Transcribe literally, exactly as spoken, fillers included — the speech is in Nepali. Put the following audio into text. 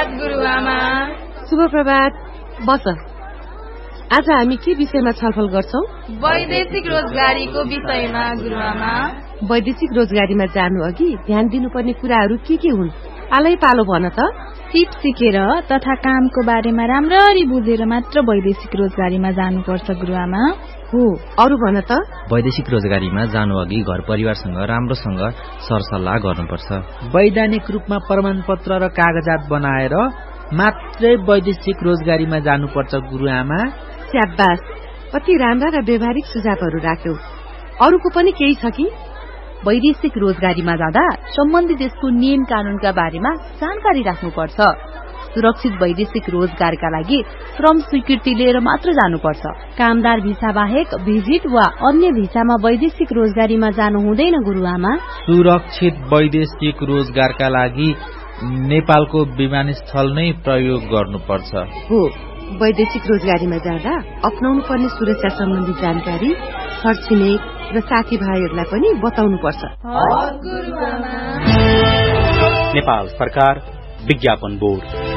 प्रभात गुरुआमा। शुभ प्रभात। बस, आज हामी के विषयमा छलफल गर्छौं? वैदेशिक रोजगारीको विषयमा गुरुआमा। वैदेशिक रोजगारीमा जानु अघि ध्यान दिनुपर्ने कुराहरू के के हुन्? आलै पालो भन त। सिप सिकेर तथा कामको बारेमा राम्ररी बुझेर मात्र वैदेशिक रोजगारीमा जानुपर्छ गुरुआमा। हो, अरु भन त। वैदेशिक रोजगारीमा जानु अघि घर परिवारसँग राम्रोसँग सरसल्लाह गर्नुपर्छ। वैधानिक रूपमा प्रमाणपत्र र कागजात बनाएर मात्रै वैदेशिक रोजगारीमा जानुपर्छ गुरुआमा। स्याबास, कति राम्रा र व्यवहारिक सुझावहरू राख्यौ। अरूको पनि केही छ कि? वैदेशिक रोजगारीमा जाँदा सम्बन्धित देशको नियम कानूनका बारेमा जानकारी राख्नुपर्छ। सुरक्षित वैदेशिक रोजगारका लागि श्रम स्वीकृति लिएर मात्र जानुपर्छ। कामदार भिसा बाहेक भिजिट वा अन्य भिसामा वैदेशिक रोजगारीमा जानु हुँदैन गुरुआमा। सुरक्षित वैदेशिक रोजगारका लागि नेपालको विमानस्थल नै प्रयोग गर्नुपर्छ। हो, वैदेशिक रोजगारीमा जाँदा अपनाउनु पर्ने सुरक्षा सम्बन्धी जानकारी छरछिमेक र साथीभाइहरूलाई पनि बताउनुपर्छ। नेपाल सरकार विज्ञापन बोर्ड।